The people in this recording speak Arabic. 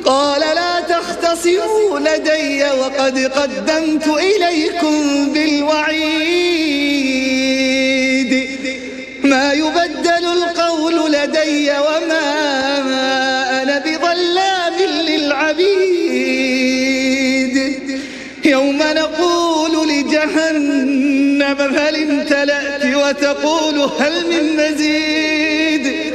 قال لا تختصموا لدي وقد قدمت إليكم بالوعيد ما يبدل القول لدي وما أنا بظلام للعبيد يوم نقول لجهنم هل امتلأت وتقول هل من مزيد